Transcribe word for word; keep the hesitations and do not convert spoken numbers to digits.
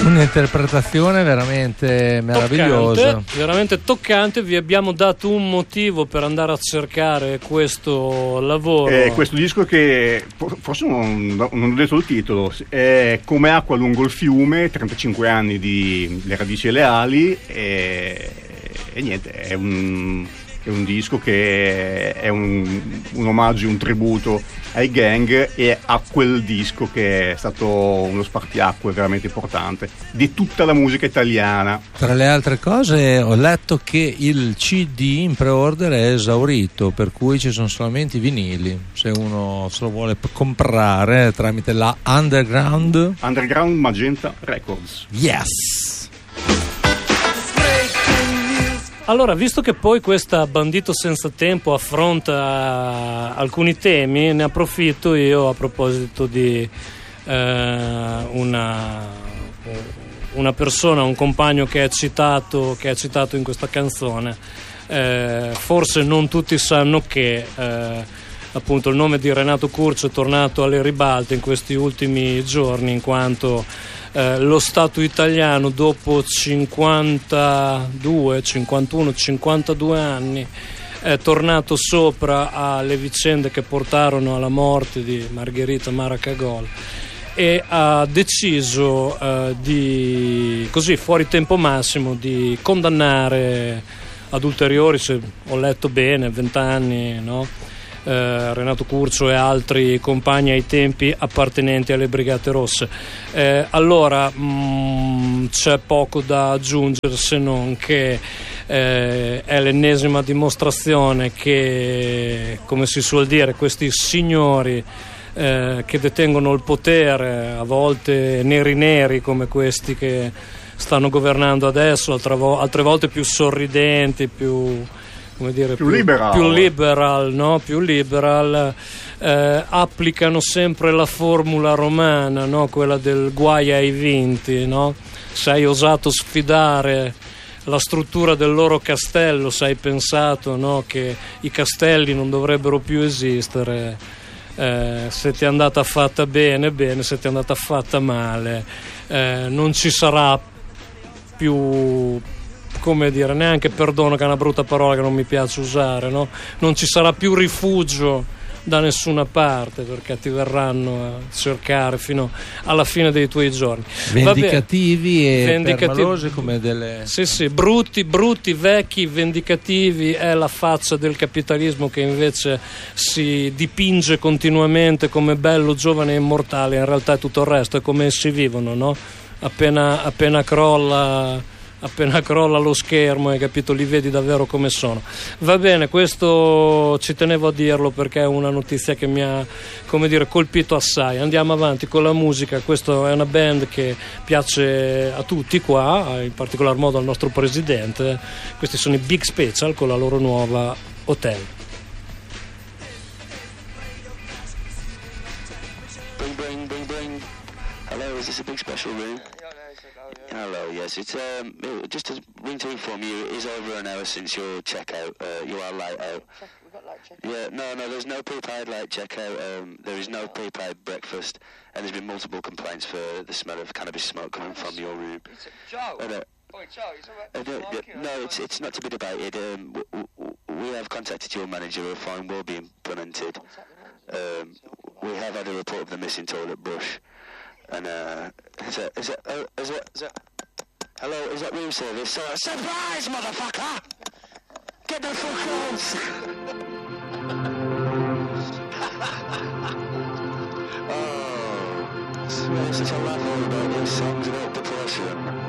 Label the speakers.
Speaker 1: Un'interpretazione veramente meravigliosa,
Speaker 2: toccante, veramente toccante. Vi abbiamo dato un motivo per andare a cercare questo lavoro.
Speaker 3: Eh, questo disco che forse non, non ho detto il titolo, è Come acqua lungo il fiume, trentacinque anni di Le radici e le ali, e, e niente, è un, è un disco che è un, un omaggio, un tributo ai gang e a quel disco che è stato uno spartiacque veramente importante di tutta la musica italiana.
Speaker 1: Tra le altre cose ho letto che il C D in pre-order è esaurito, per cui ci sono solamente i vinili, se uno se lo vuole comprare tramite la Underground
Speaker 3: Underground Magenta Records.
Speaker 1: Yes!
Speaker 2: Allora, visto che poi questa Bandito senza tempo affronta alcuni temi, ne approfitto io a proposito di eh, una, una persona, un compagno che è citato, che è citato in questa canzone. Eh, forse non tutti sanno che eh, appunto il nome di Renato Curcio è tornato alle ribalte in questi ultimi giorni, in quanto Eh, lo Stato italiano dopo cinquantadue, cinquantuno, cinquantadue anni è tornato sopra alle vicende che portarono alla morte di Margherita Maracagol e ha deciso eh, di, così fuori tempo massimo, di condannare ad ulteriori, se ho letto bene, vent'anni, no? Eh, Renato Curcio e altri compagni ai tempi appartenenti alle Brigate Rosse. Eh, allora mh, c'è poco da aggiungere, se non che eh, è l'ennesima dimostrazione che, come si suol dire, questi signori eh, che detengono il potere, a volte neri neri come questi che stanno governando adesso, altre, vo- altre volte più sorridenti, più come dire,
Speaker 3: più,
Speaker 2: più
Speaker 3: liberal,
Speaker 2: più liberal, no? Più liberal, eh, applicano sempre la formula romana, no? Quella del guai ai vinti, no? Se hai osato sfidare la struttura del loro castello, se hai pensato, no? Che i castelli non dovrebbero più esistere, eh, se ti è andata fatta bene, bene, se ti è andata fatta male, eh, non ci sarà più, come dire, neanche perdono, che è una brutta parola che non mi piace usare, no? Non ci sarà più rifugio da nessuna parte, perché ti verranno a cercare fino alla fine dei tuoi giorni.
Speaker 1: Vendicativi e
Speaker 2: Vendicativi.
Speaker 1: permalosi come delle...
Speaker 2: Sì, sì, brutti, brutti, vecchi, vendicativi, è la faccia del capitalismo che invece si dipinge continuamente come bello, giovane e immortale, in realtà è tutto il resto, è come essi vivono, no? Appena, appena crolla... appena crolla lo schermo, hai capito, li vedi davvero come sono. Va bene, questo ci tenevo a dirlo perché è una notizia che mi ha, come dire, colpito assai. Andiamo avanti con la musica. Questa è una band che piace a tutti qua, in particolar modo al nostro presidente. Questi sono i Big Special con la loro nuova Hotel.
Speaker 4: Bring, bring, bring, bring. Hello, is this a Big Special room? Hello, yes, it's um, just to ring to inform you, it is over an hour since your checkout, uh, your light out.
Speaker 5: Check, we've got light checkout.
Speaker 4: Yeah, no, no, there's no prepaid light checkout, um, there is no prepaid breakfast, and there's been multiple complaints for the smell of cannabis smoke coming from your room.
Speaker 5: It's Joe.
Speaker 4: Uh, no,
Speaker 5: Oi, Joe, it's all right.
Speaker 4: uh, no, no, no, it's it's not to be debated. Um, w- w- we have contacted your manager, a fine will be implemented. Um, we have had a report of the missing toilet brush, and uh, is that, is that, uh, is that, is that, hello, is that room service? Uh, surprise, motherfucker! Get the fuck out! Oh, it's such a laugh all about these songs about depression.